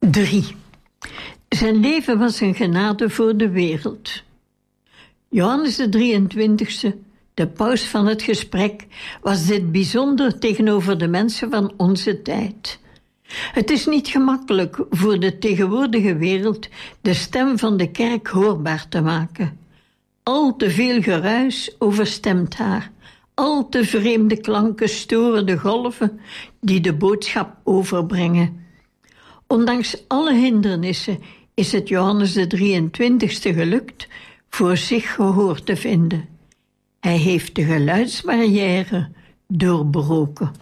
3. Zijn leven was een genade voor de wereld. Johannes de 23e, de paus van het gesprek, was dit bijzonder tegenover de mensen van onze tijd. Het is niet gemakkelijk voor de tegenwoordige wereld de stem van de kerk hoorbaar te maken. Al te veel geruis overstemt haar. Al te vreemde klanken storen de golven die de boodschap overbrengen. Ondanks alle hindernissen is het Johannes de 23e gelukt voor zich gehoor te vinden. Hij heeft de geluidsbarrière doorbroken.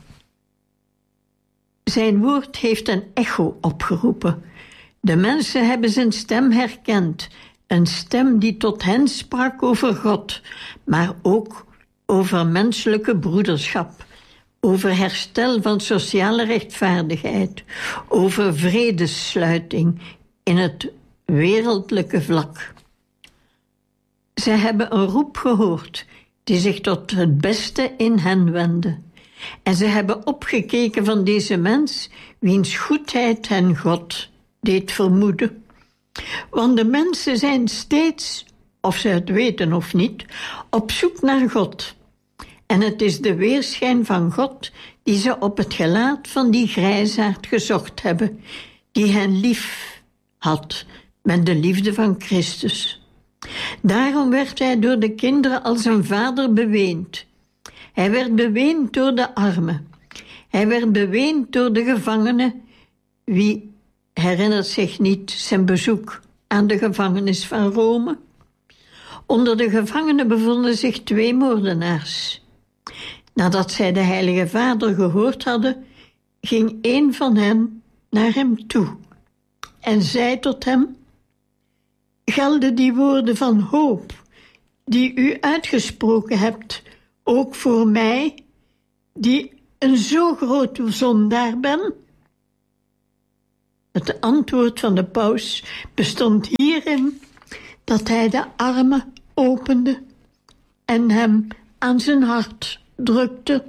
Zijn woord heeft een echo opgeroepen. De mensen hebben zijn stem herkend. Een stem die tot hen sprak over God, maar ook over menselijke broederschap, over herstel van sociale rechtvaardigheid, over vredessluiting in het wereldlijke vlak. Zij hebben een roep gehoord die zich tot het beste in hen wendde. En ze hebben opgekeken van deze mens, wiens goedheid hen God deed vermoeden. Want de mensen zijn steeds, of ze het weten of niet, op zoek naar God. En het is de weerschijn van God die ze op het gelaat van die grijsaard gezocht hebben, die hen lief had met de liefde van Christus. Daarom werd hij door de kinderen als een vader beweend. Hij werd beweend door de armen. Hij werd beweend door de gevangenen. Wie herinnert zich niet zijn bezoek aan de gevangenis van Rome? Onder de gevangenen bevonden zich 2 moordenaars. Nadat zij de Heilige Vader gehoord hadden, ging een van hen naar hem toe en zei tot hem: gelden die woorden van hoop die u uitgesproken hebt ook voor mij, die een zo groot zondaar ben? Het antwoord van de paus bestond hierin dat hij de armen opende en hem aan zijn hart drukte.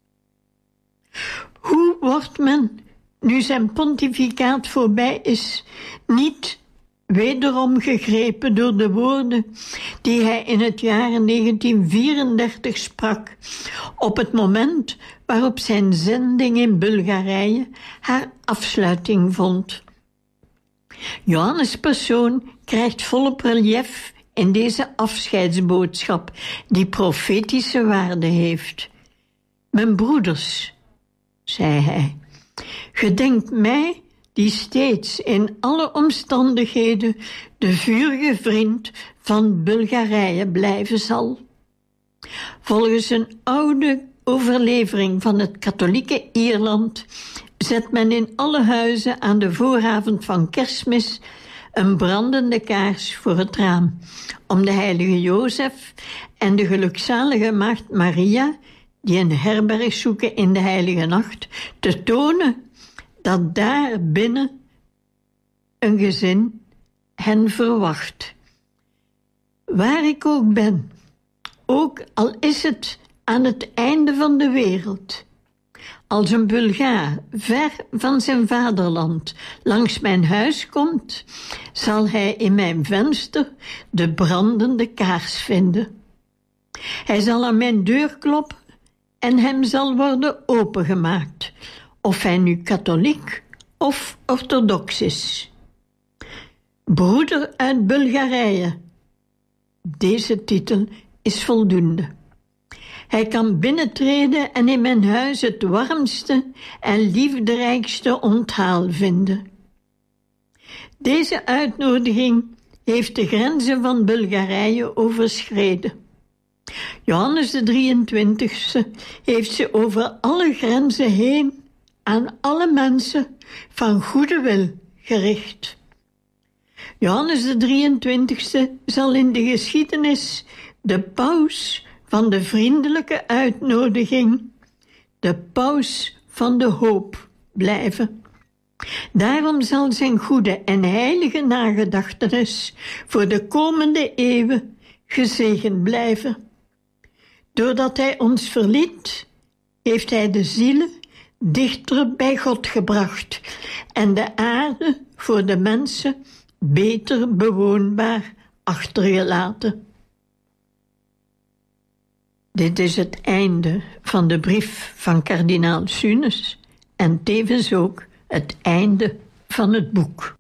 Hoe wordt men, nu zijn pontificaat voorbij is, niet wederom gegrepen door de woorden die hij in het jaar 1934 sprak, op het moment waarop zijn zending in Bulgarije haar afsluiting vond? Johannes' persoon krijgt volop relief in deze afscheidsboodschap die profetische waarde heeft. Mijn broeders, zei hij, gedenkt mij die steeds in alle omstandigheden de vurige vriend van Bulgarije blijven zal. Volgens een oude overlevering van het katholieke Ierland zet men in alle huizen aan de vooravond van Kerstmis een brandende kaars voor het raam, om de heilige Jozef en de gelukzalige maagd Maria, die een herberg zoeken in de heilige nacht, te tonen dat daar binnen een gezin hen verwacht. Waar ik ook ben, ook al is het aan het einde van de wereld, als een Bulgaar ver van zijn vaderland langs mijn huis komt, zal hij in mijn venster de brandende kaars vinden. Hij zal aan mijn deur kloppen en hem zal worden opengemaakt, of hij nu katholiek of orthodox is. Broeder uit Bulgarije. Deze titel is voldoende. Hij kan binnentreden en in mijn huis het warmste en liefderijkste onthaal vinden. Deze uitnodiging heeft de grenzen van Bulgarije overschreden. Johannes de 23e heeft ze over alle grenzen heen aan alle mensen van goede wil gericht. Johannes de 23e zal in de geschiedenis de paus van de vriendelijke uitnodiging, de paus van de hoop blijven. Daarom zal zijn goede en heilige nagedachtenis voor de komende eeuwen gezegend blijven. Doordat hij ons verliet, heeft hij de zielen dichter bij God gebracht en de aarde voor de mensen beter bewoonbaar achtergelaten. Dit is het einde van de brief van kardinaal Sunes en tevens ook het einde van het boek.